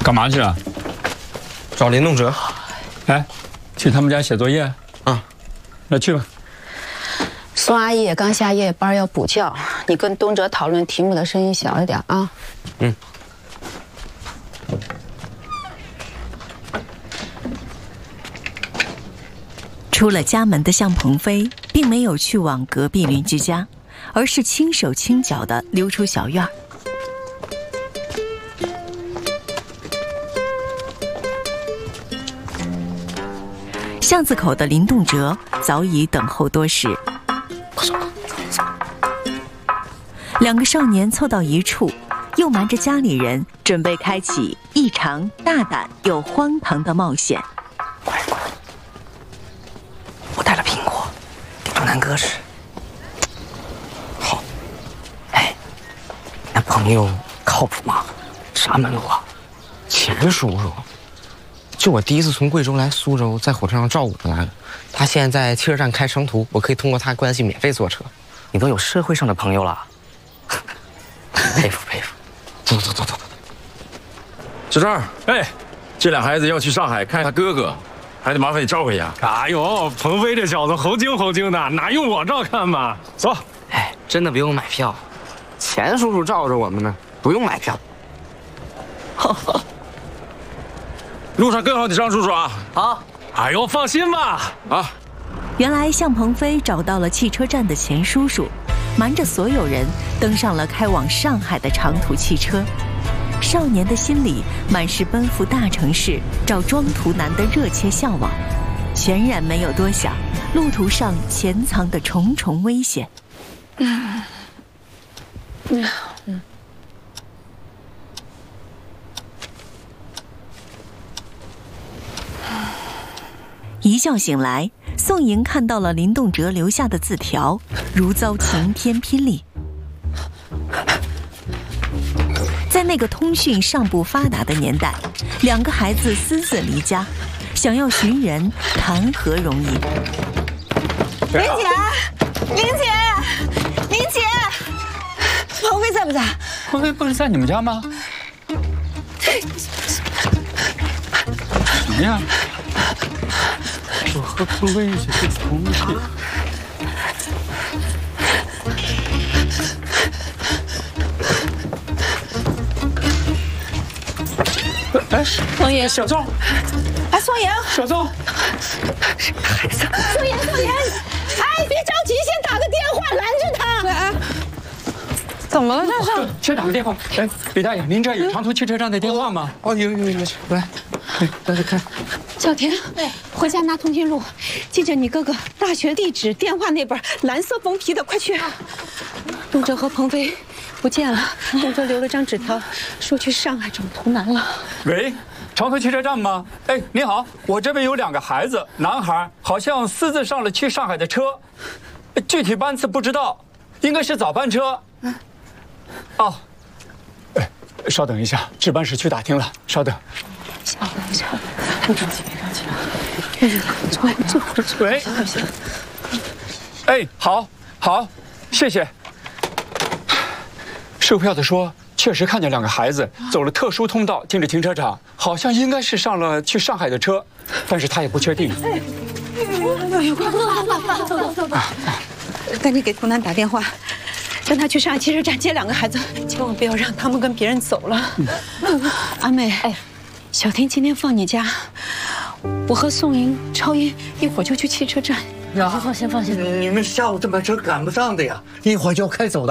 干嘛去啊？ 找林动哲。 哎，去他们家写作业？ 啊， 那去吧。 宋阿姨也刚下夜班要补觉，你跟东哲讨论题目的声音小一点啊。 嗯。 出了家门的向鹏飞并没有去往隔壁邻居家，而是轻手轻脚地溜出小院。巷子口的林动哲早已等候多时，两个少年凑到一处，又瞒着家里人，准备开启一场大胆又荒唐的冒险。 乖，我带了苹果给东南哥吃。 好。 哎，那朋友靠谱吗？啥门路啊？ 钱叔叔，就我第一次从贵州来苏州，在火车上照顾他来的。他现在在汽车站开长途，我可以通过他关系免费坐车。 你都有社会上的朋友了，佩服佩服。 走。 小郑，哎，这俩孩子要去上海看他哥哥，还得麻烦你照顾一下。 哎呦，鹏飞这小子猴精的，哪用我照看嘛？走。 哎，真的不用买票，钱叔叔罩着我们呢，不用买票。 路上跟好你张叔叔啊！ 好。 哎呦，放心吧。 啊。 原来向鹏飞找到了汽车站的钱叔叔，瞒着所有人登上了开往上海的长途汽车。少年的心里满是奔赴大城市找庄图南的热切向往，全然没有多想路途上潜藏的重重危险。一觉醒来，宋莹看到了林动哲留下的字条，如遭晴天霹雳。在那个通讯尚不发达的年代，两个孩子私自离家，想要寻人谈何容易？ 林姐，鹏飞在不在？ 鹏飞不是在你们家吗？什么呀？我和鹏飞一起去重庆。哎， 宋妍， 小宋， 哎，宋妍， 小宋， 宋妍，哎，别着急，先打个电话拦着他。哎，怎么了这是？ 先打个电话。哎，李大爷，您这有长途汽车站的电话吗？ 哦，有，来，大家看。 小田，回家拿通讯录，记着你哥哥大学地址、电话那本蓝色封皮的，快去。东哲和鹏飞不见了，东哲留了张纸条，说去上海找图南了。 喂，长途汽车站吗？哎，你好，我这边有2个孩子，男孩好像私自上了去上海的车，具体班次不知道，应该是早班车。哦，哎，稍等一下，值班室去打听了，稍等。 小等，别着急啊！坐。 喂，哎，好，谢谢。售票的说，确实看见2个孩子走了特殊通道进了停车场，好像应该是上了去上海的车，但是他也不确定。 走，赶紧给图南打电话，让他去上海汽车站接2个孩子，千万不要让他们跟别人走了。阿妹，哎，小天今天放你假，我和宋莹、超英一会儿就去汽车站。 放心，你们下午这班车赶不上的呀，一会儿就要开走的。